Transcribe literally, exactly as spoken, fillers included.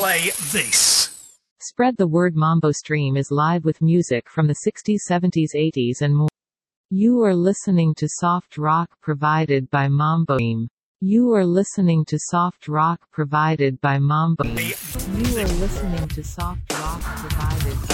play this. Spread the word. Mambo Stream is live with music from the sixties, seventies, eighties and more. You are listening to soft rock provided by Mambo Stream. You are listening to soft rock provided by Mambo. You are listening to soft rock provided by